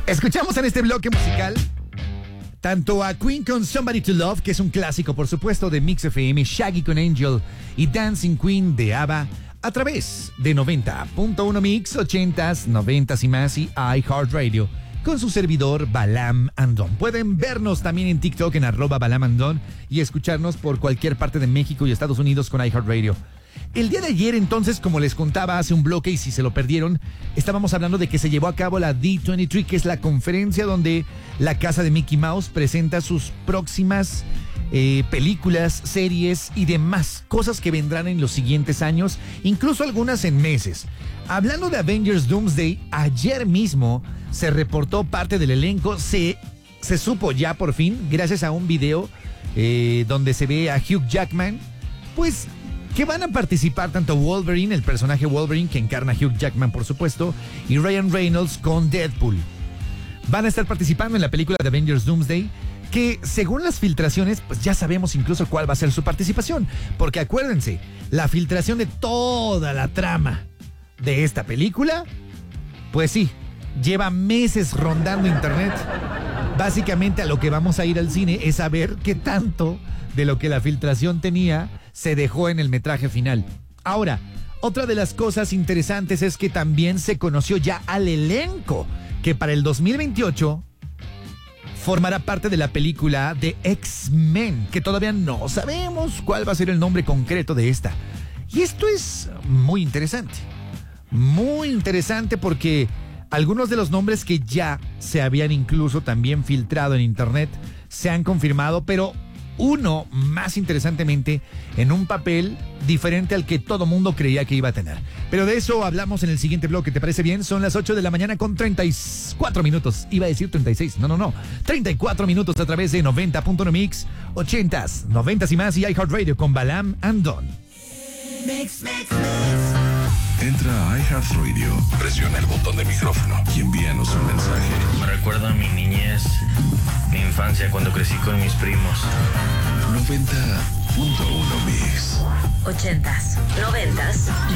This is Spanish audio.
Escuchamos en este bloque musical tanto a Queen con Somebody to Love, que es un clásico, por supuesto, de Mix FM, Shaggy con Angel y Dancing Queen de ABBA, a través de 90.1 Mix, 80s, 90s y más, y iHeartRadio, con su servidor Balam Andón. Pueden vernos también en TikTok en @BalamAndón y escucharnos por cualquier parte de México y Estados Unidos con iHeartRadio. El día de ayer, entonces, como les contaba hace un bloque, y si se lo perdieron, estábamos hablando de que se llevó a cabo la D23, que es la conferencia donde la casa de Mickey Mouse presenta sus próximas películas, series y demás cosas que vendrán en los siguientes años, incluso algunas en meses. Hablando de Avengers Doomsday, ayer mismo se reportó parte del elenco, se supo ya por fin, gracias a un video donde se ve a Hugh Jackman, pues que van a participar tanto Wolverine, el personaje Wolverine que encarna Hugh Jackman, por supuesto, y Ryan Reynolds con Deadpool. Van a estar participando en la película de Avengers Doomsday, que según las filtraciones, pues ya sabemos incluso cuál va a ser su participación, porque acuérdense, la filtración de toda la trama de esta película, pues sí, lleva meses rondando internet. Básicamente a lo que vamos a ir al cine es a ver qué tanto de lo que la filtración tenía se dejó en el metraje final. Ahora, otra de las cosas interesantes es que también se conoció ya al elenco que para el 2028 formará parte de la película de X-Men, que todavía no sabemos cuál va a ser el nombre concreto de esta. Y esto es muy interesante porque algunos de los nombres que ya se habían incluso también filtrado en internet se han confirmado, pero uno, más interesantemente, en un papel diferente al que todo mundo creía que iba a tener. Pero de eso hablamos en el siguiente bloque, ¿te parece bien? Son las 8 de la mañana con 34 minutos. Iba a decir 36, no. 34 minutos a través de 90.1 Mix, 80s, 90s y más, y iHeartRadio con Balam Andón. Mix. Entra a iHeartRadio, presiona el botón de micrófono y envíanos un mensaje. Me recuerda a mi niñez, mi infancia cuando crecí con mis primos. 90.1 Mix. 80s, 90s y